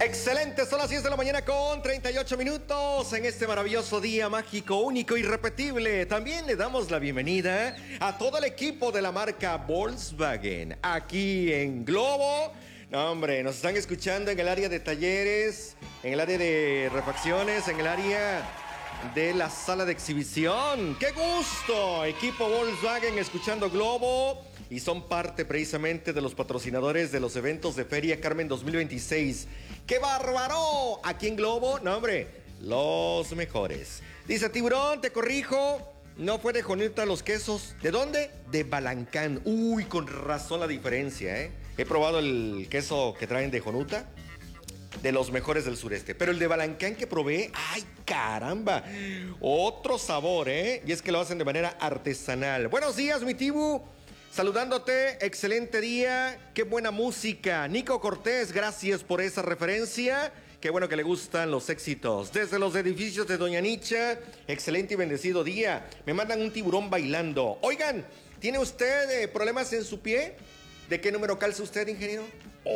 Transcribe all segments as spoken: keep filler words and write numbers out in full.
Excelente, son las diez de la mañana con treinta y ocho minutos en este maravilloso día mágico, único, irrepetible. También le damos la bienvenida a todo el equipo de la marca Volkswagen aquí en Globo. No, hombre, nos están escuchando en el área de talleres, en el área de refacciones, en el área de la sala de exhibición. ¡Qué gusto! Equipo Volkswagen escuchando Globo. Y son parte precisamente de los patrocinadores de los eventos de Feria Carmen dos mil veintiséis. ¡Qué bárbaro! Aquí en Globo, no hombre, los mejores. Dice Tiburón, te corrijo, no fue de Jonita los quesos. ¿De dónde? De Balancán. Uy, con razón la diferencia, ¿eh? He probado el queso que traen de Jonuta, de los mejores del sureste. Pero el de Balancán que probé, ¡ay, caramba! Otro sabor, ¿eh? Y es que lo hacen de manera artesanal. Buenos días, mi Tibu. Saludándote, excelente día, qué buena música. Nico Cortés, gracias por esa referencia. Qué bueno que le gustan los éxitos. Desde los edificios de Doña Nicha, excelente y bendecido día. Me mandan un tiburón bailando. Oigan, ¿tiene usted eh, problemas en su pie? ¿De qué número calza usted, ingeniero?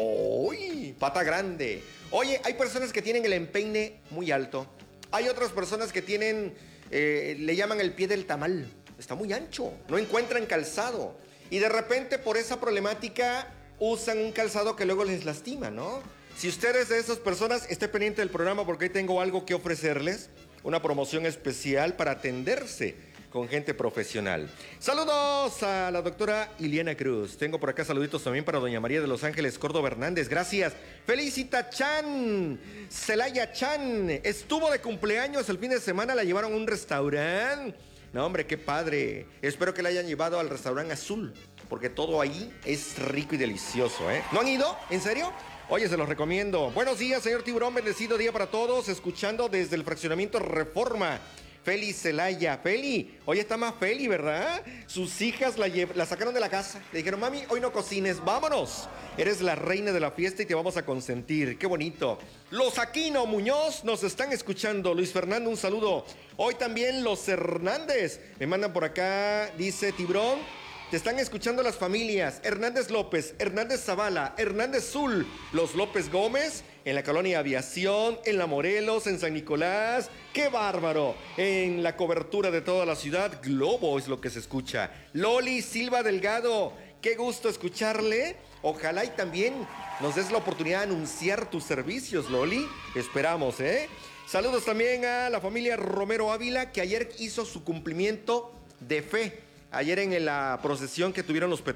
¡Uy! Pata grande. Oye, hay personas que tienen el empeine muy alto. Hay otras personas que tienen, eh, le llaman el pie del tamal. Está muy ancho, no encuentran calzado. Y de repente por esa problemática usan un calzado que luego les lastima, ¿no? Si usted es de esas personas, esté pendiente del programa porque hoy tengo algo que ofrecerles. Una promoción especial para atenderse con gente profesional. Saludos a la doctora Iliana Cruz. Tengo por acá saluditos también para doña María de Los Ángeles Córdoba Hernández. Gracias. Felicita Chan. Celaya Chan. Estuvo de cumpleaños el fin de semana. La llevaron a un restaurante. No, hombre, qué padre. Espero que la hayan llevado al restaurante Azul, porque todo ahí es rico y delicioso, ¿eh? ¿No han ido? ¿En serio? Oye, se los recomiendo. Buenos días, señor Tiburón. Bendecido día para todos. Escuchando desde el fraccionamiento Reforma. Feli Celaya. Feli, hoy está más Feli, ¿verdad? Sus hijas la, la sacaron de la casa. Le dijeron, mami, hoy no cocines, vámonos. Eres la reina de la fiesta y te vamos a consentir. Qué bonito. Los Aquino Muñoz nos están escuchando. Luis Fernando, un saludo. Hoy también los Hernández. Me mandan por acá, dice Tiburón. Te están escuchando las familias Hernández López, Hernández Zavala, Hernández Zul, los López Gómez, en la colonia Aviación, en la Morelos, en San Nicolás. ¡Qué bárbaro! En la cobertura de toda la ciudad, Globo es lo que se escucha. Loli Silva Delgado, qué gusto escucharle. Ojalá y también nos des la oportunidad de anunciar tus servicios, Loli. Esperamos, ¿eh? Saludos también a la familia Romero Ávila, que ayer hizo su cumplimiento de fe. Ayer en la procesión que tuvieron los